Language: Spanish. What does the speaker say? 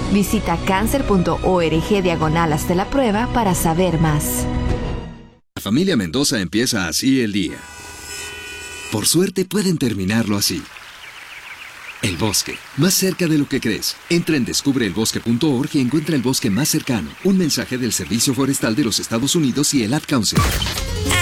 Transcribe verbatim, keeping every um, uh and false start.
Visita cáncer.org diagonal hazte la prueba para saber más. La familia Mendoza empieza así el día. Por suerte pueden terminarlo así. El bosque, más cerca de lo que crees. Entra en descubre el bosque punto org y encuentra el bosque más cercano. Un mensaje del Servicio Forestal de los Estados Unidos y el Ad Council.